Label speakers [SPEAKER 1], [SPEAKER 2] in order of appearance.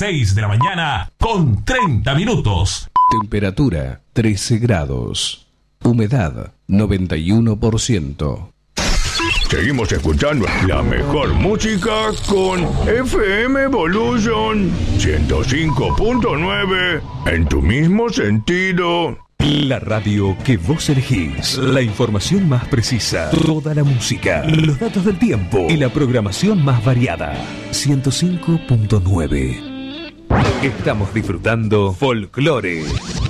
[SPEAKER 1] 6 de la mañana con 30 minutos.
[SPEAKER 2] Temperatura 13 grados. Humedad 91%.
[SPEAKER 3] Seguimos escuchando la mejor música con FM Evolution 105.9 en tu mismo sentido.
[SPEAKER 2] La radio que vos elegís. La información más precisa. Toda la música. Los datos del tiempo. Y la programación más variada. 105.9. Estamos disfrutando Folklore.